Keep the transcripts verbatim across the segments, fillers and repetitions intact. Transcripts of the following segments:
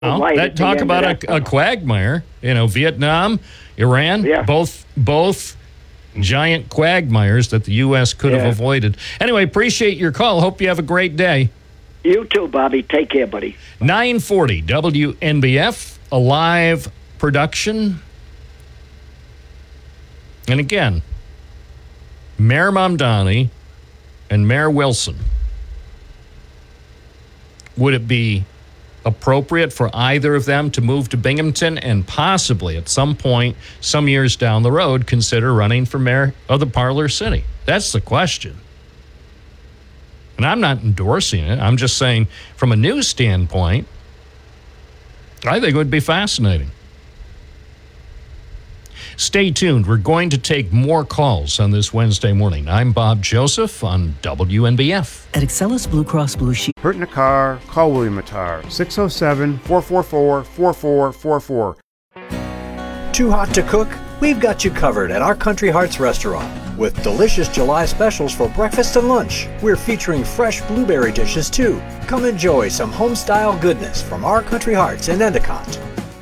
Well, right that talk about a, a quagmire. You know, Vietnam, Iran, yeah. both both giant quagmires that the U S could yeah. have avoided. Anyway, appreciate your call. Hope you have a great day. You too, Bobby. Take care, buddy. nine forty W N B F, a live production. And again, Mayor Mamdani and Mayor Wilson. Would it be appropriate for either of them to move to Binghamton and possibly at some point, some years down the road, consider running for mayor of the Parlor City? That's the question. And I'm not endorsing it. I'm just saying from a news standpoint, I think it would be fascinating. Stay tuned. We're going to take more calls on this Wednesday morning. I'm Bob Joseph on W N B F. At Excellus Blue Cross Blue Shield. Hurt in a car? Call William Attar. six oh seven, four four four, four four four four. Too hot to cook? We've got you covered at our Country Hearts restaurant. With delicious July specials for breakfast and lunch. We're featuring fresh blueberry dishes too. Come enjoy some home-style goodness from our Country Hearts in Endicott.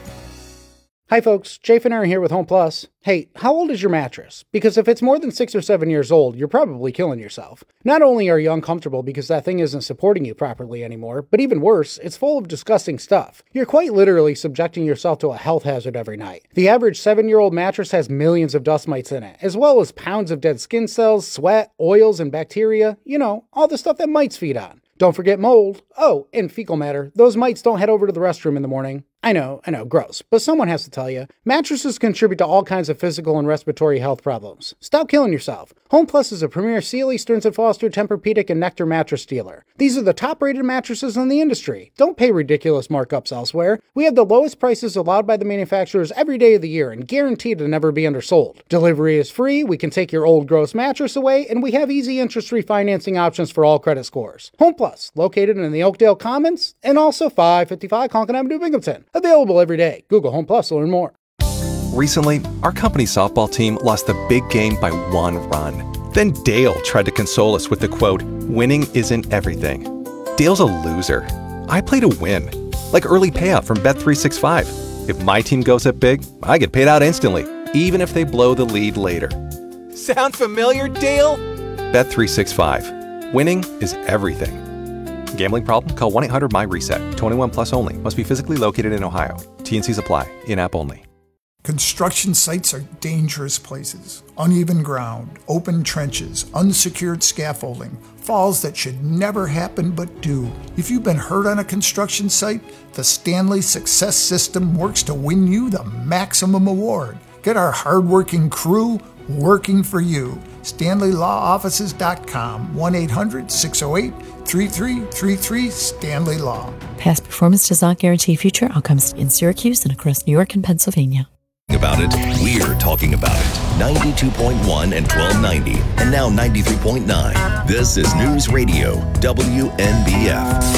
Hi folks, Jay Finner here with Home Plus. Hey, how old is your mattress? Because if it's more than six or seven years old, you're probably killing yourself. Not only are you uncomfortable because that thing isn't supporting you properly anymore, but even worse, it's full of disgusting stuff. You're quite literally subjecting yourself to a health hazard every night. The average seven-year-old mattress has millions of dust mites in it, as well as pounds of dead skin cells, sweat, oils, and bacteria. You know, all the stuff that mites feed on. Don't forget mold. Oh, and fecal matter. Those mites don't head over to the restroom in the morning. I know, I know, gross, but someone has to tell you. Mattresses contribute to all kinds of physical and respiratory health problems. Stop killing yourself. Home Plus is a premier Sealy, Stearns and Foster, Tempur-Pedic, and Nectar mattress dealer. These are the top-rated mattresses in the industry. Don't pay ridiculous markups elsewhere. We have the lowest prices allowed by the manufacturers every day of the year and guaranteed to never be undersold. Delivery is free, we can take your old gross mattress away, and we have easy interest-free financing options for all credit scores. Home Plus, located in the Oakdale Commons, and also five fifty-five Conklin Avenue, Binghamton. Available every day. Google Home Plus to learn more. Recently, our company softball team lost the big game by one run. Then Dale tried to console us with the quote, "Winning isn't everything." Dale's a loser. I play to win. Like early payout from Bet three sixty-five. If my team goes up big, I get paid out instantly, even if they blow the lead later. Sound familiar, Dale? Bet three sixty-five. Winning is everything. Gambling problem? Call one eight hundred M Y reset. twenty-one plus only. Must be physically located in Ohio. T and Cs apply. In-app only. Construction sites are dangerous places. Uneven ground, open trenches, unsecured scaffolding, falls that should never happen but do. If you've been hurt on a construction site, the Stanley Success System works to win you the maximum award. Get our hardworking crew working for you. Stanley Law Offices dot com, one eight hundred, six oh eight, three three three three, Stanley Law. Past performance does not guarantee future outcomes in Syracuse and across New York and Pennsylvania. About it, we're talking about it. ninety-two point one and twelve ninety, and now ninety-three point nine. This is News Radio W N B F.